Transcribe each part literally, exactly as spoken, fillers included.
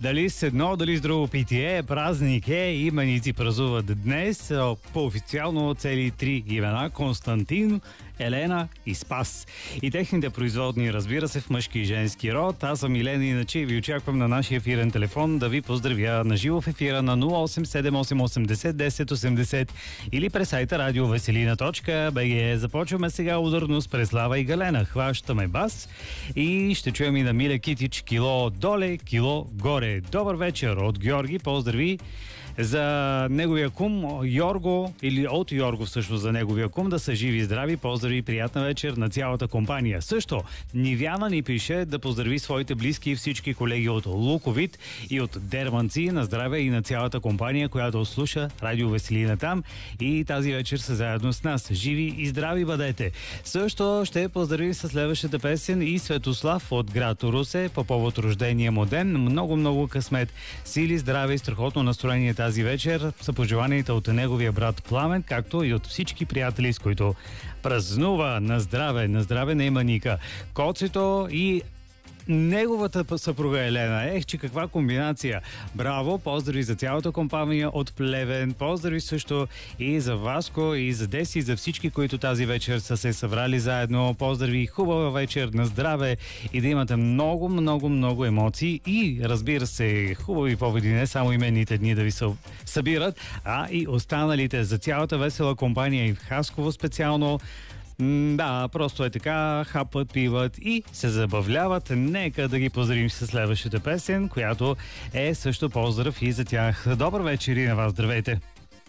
Дали с едно, дали с друго питие, празник е, именици празнуват днес. По официално цели три имена: Константин, Елена и Спас. И техните производни, разбира се, в мъжки и женски род. Аз съм Елена, иначе ви очаквам на нашия ефирен телефон да ви поздравя на живо в ефира на нула осем седем осем осемдесет десет осемдесет или през сайта радиовеселина точка би джи. Започваме сега ударно с Преслава и Галена. Хващаме бас и ще чуем и на Миле Китич "Кило доле, кило горе". Добър вечер от Георги. Поздрави за неговия кум Йорго, или от Йорго всъщност за неговия кум, да са живи и здрави. Поздрави и приятна вечер на цялата компания. Също Нивяна ни пише да поздрави своите близки и всички колеги от Луковит и от Дерманци. На здраве и на цялата компания, която слуша Радио Веселина там и тази вечер са заедно с нас. Живи и здрави бъдете! Също ще поздрави със следващата песен и Светослав от град Русе по повод рождения му ден. Много-много късмет, сили, здраве и страхотно настроение тази вечер са пожеланията от неговия брат Пламен, както и от всички приятели, с които празнува. На здраве, на здраве на Иманика, Коцето и неговата съпруга Елена. Ех, че каква комбинация! Браво! Поздрави за цялата компания от Плевен. Поздрави също и за Васко, и за Деси, и за всички, които тази вечер са се събрали заедно. Поздрави, хубава вечер, на здраве и да имате много, много, много емоции и, разбира се, хубави поводи, не само именните дни да ви събират, а и останалите. За цялата весела компания и в Хасково специално. Да, просто е така, хапат, пиват и се забавляват. Нека да ги поздравим с следващата песен, която е също поздрав и за тях. Добър вечер и на вас, здравейте!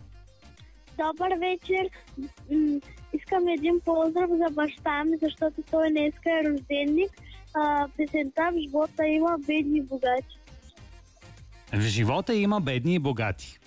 Добър вечер! Искам един поздрав за баща ми, защото той днеска е рожденник. А, песента "В живота има бедни и богати". В живота има бедни и богати.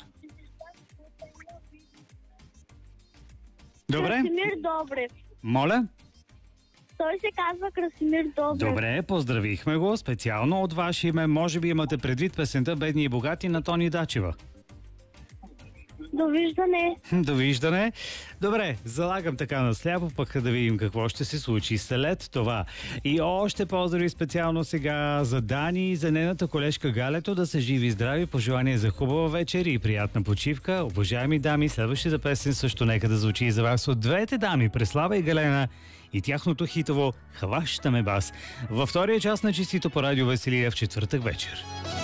Добре. Красимир Добрев. Моля? Той се казва Красимир Добрев. Добре, поздравихме го специално от ваше име. Може би имате предвид песента "Бедни и богати" на Тони Дачева. Довиждане. Довиждане. Добре, залагам така на сляпо, пък да видим какво ще се случи след това. И още поздрави специално сега за Дани и за нейната колежка Галето, да са живи и здрави. Пожелание за хубава вечер и приятна почивка. Уважаеми дами, следващата песен също нека да звучи и за вас от двете дами, Преслава и Галена, и тяхното хитово "Хващаме бас" във втория част на Чистито по Радио Веселия в четвъртък вечер.